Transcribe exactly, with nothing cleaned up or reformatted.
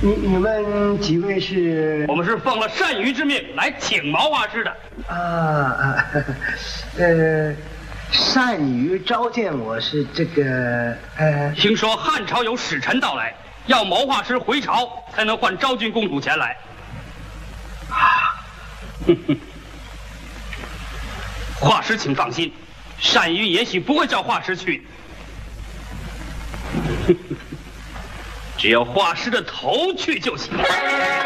你你们几位是？ 我们是奉了单于之命来请毛画师的。 啊啊，呃，单于召见我是这个呃。 听说汉朝有使臣到来，要毛画师回朝才能换昭君公主前来。啊，画师请放心，单于也许不会叫画师去。只要画师的头去就行。